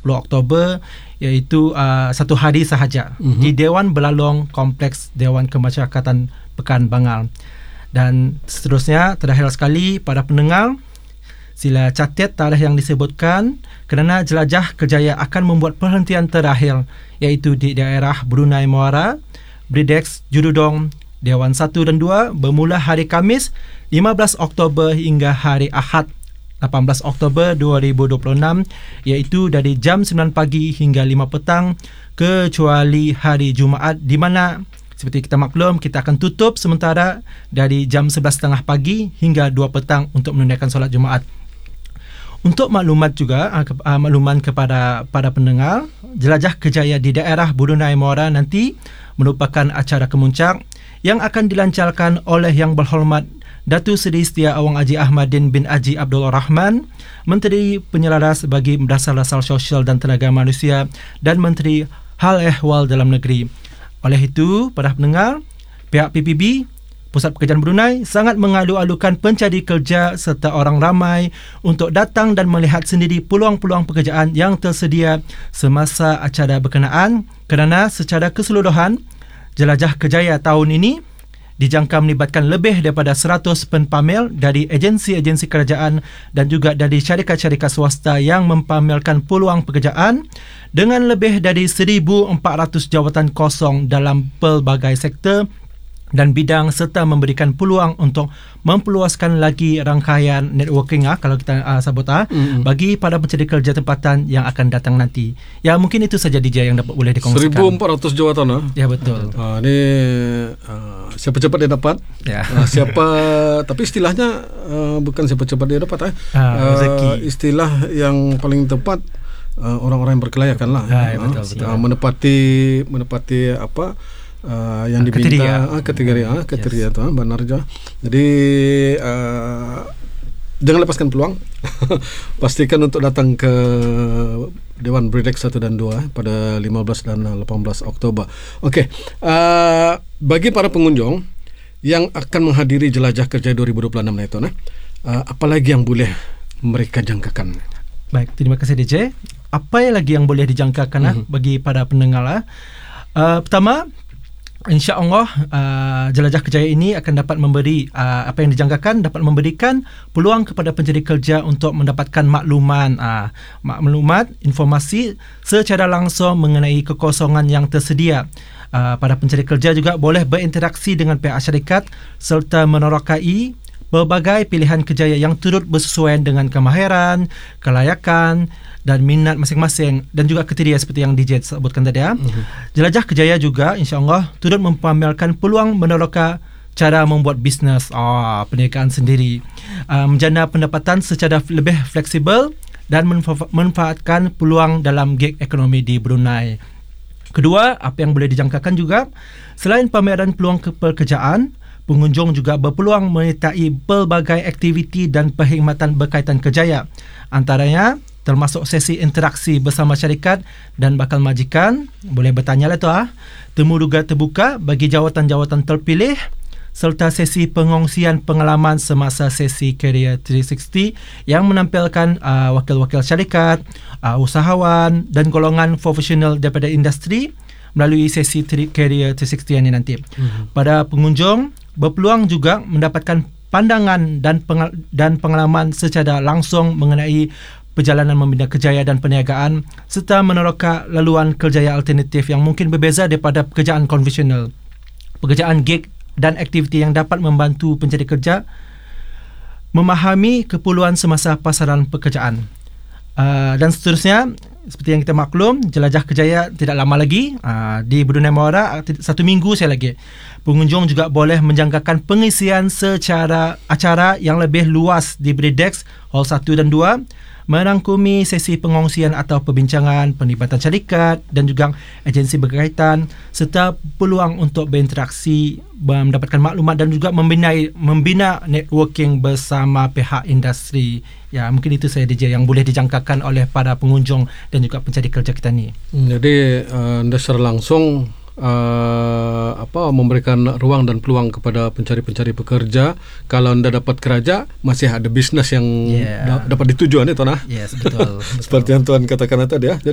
Oktober, iaitu satu hari sahaja di Dewan Belalong Kompleks Dewan Kemasyarakatan Pekan Bangal. Dan seterusnya, terakhir sekali para pendengar, sila catat tarikh yang disebutkan kerana Jelajah Kerjaya akan membuat perhentian terakhir, iaitu di daerah Brunei Muara, Bridex, Jurudong, Dewan 1 dan 2 bermula hari Khamis 15 Oktober hingga hari Ahad 18 Oktober 2026, iaitu dari jam 9 pagi hingga 5 petang, kecuali hari Jumaat di mana seperti kita maklum, kita akan tutup sementara dari jam 11.30 pagi hingga 2 petang untuk menunaikan solat Jumaat. Untuk maklumat juga, makluman kepada para pendengar, Jelajah Kerjaya di daerah Brunei Muara nanti merupakan acara kemuncak yang akan dilancarkan oleh Yang Berhormat Datuk Seri Setia Awang Haji Ahmadin bin Haji Abdul Rahman, Menteri Penyelaras bagi Dasar-Dasar Sosial dan Tenaga Manusia dan Menteri Hal Ehwal Dalam Negeri. Oleh itu, para pendengar, pihak PPB, Pusat Pekerjaan Brunei, sangat mengalu-alukan pencari kerja serta orang ramai untuk datang dan melihat sendiri peluang-peluang pekerjaan yang tersedia semasa acara berkenaan, kerana secara keseluruhan, Jelajah Kerjaya tahun ini dijangka melibatkan lebih daripada 100 penpamer dari agensi-agensi kerajaan dan juga dari syarikat-syarikat swasta yang mempamerkan peluang pekerjaan dengan lebih dari 1,400 jawatan kosong dalam pelbagai sektor dan bidang, serta memberikan peluang untuk memperluaskan lagi rangkaian networking kalau kita sebut bagi para pencari kerja tempatan yang akan datang nanti. Ya, mungkin itu saja DJ yang dapat boleh dikongsikan. 1,400 jawatan. Ya, betul. Ini siapa cepat dia dapat. Ya. Siapa, tapi istilahnya bukan siapa cepat dia dapat. Rezeki. Istilah yang paling tepat, orang-orang yang berkelayakan lah. Betul. Menepati apa yang diminta, kriteria tu, benar je. Jadi jangan lepaskan peluang. Pastikan untuk datang ke Dewan Bridex 1 dan 2 pada 15 dan 18 Oktober. Okey, bagi para pengunjung yang akan menghadiri Jelajah Kerjaya 2026 itu, apa lagi yang boleh mereka jangkakan? Baik, terima kasih DJ. Apa lagi yang boleh dijangkakan bagi para pendengar? Pertama, InsyaAllah Jelajah Kerjaya ini akan dapat memberi apa yang dijangkakan, dapat memberikan peluang kepada pencari kerja untuk mendapatkan maklumat, informasi secara langsung mengenai kekosongan yang tersedia. Para pencari kerja juga boleh berinteraksi dengan pihak syarikat serta menerokai berbagai pilihan kerjaya yang turut bersesuaian dengan kemahiran, kelayakan dan minat masing-masing dan juga kriteria seperti yang DJ sebutkan tadi. Jelajah Kerjaya juga insya-Allah turut mempamerkan peluang meneroka cara membuat bisnes, perniagaan sendiri, menjana pendapatan secara lebih fleksibel dan memanfaatkan peluang dalam gig ekonomi di Brunei. Kedua, apa yang boleh dijangkakan juga, selain pameran peluang pekerjaan, pengunjung juga berpeluang menyertai pelbagai aktiviti dan perkhidmatan berkaitan kerjaya. Antaranya termasuk sesi interaksi bersama syarikat dan bakal majikan, boleh bertanya lah tu, temu duga terbuka bagi jawatan-jawatan terpilih, serta sesi pengongsian pengalaman semasa sesi Career 360 yang menampilkan wakil-wakil syarikat, usahawan dan golongan profesional daripada industri melalui sesi Career 360 ini nanti. Pada pengunjung berpeluang juga mendapatkan pandangan dan pengalaman secara langsung mengenai perjalanan membina kerjaya dan perniagaan serta meneroka laluan kerjaya alternatif yang mungkin berbeza daripada pekerjaan konvensional, pekerjaan gig dan aktiviti yang dapat membantu pencari kerja memahami keperluan semasa pasaran pekerjaan. Dan seterusnya, seperti yang kita maklum, Jelajah Kerjaya tidak lama lagi di Brunei Muara, 1 minggu saya lagi. Pengunjung juga boleh menjangkakan pengisian secara acara yang lebih luas di Bridex Hall 1 dan 2, merangkumi sesi pengongsian atau perbincangan, penlibatan syarikat dan juga agensi berkaitan serta peluang untuk berinteraksi, mendapatkan maklumat dan juga membina networking bersama pihak industri. Ya, mungkin itu saya DJ yang boleh dijangkakan oleh para pengunjung dan juga pencari kerja kita ni. Jadi anda secara langsung memberikan ruang dan peluang kepada pencari-pencari pekerja. Kalau anda dapat kerja, masih ada bisnes yang dapat dituju itu nah. Yes, betul. Seperti yang Tuan katakan tadi ya.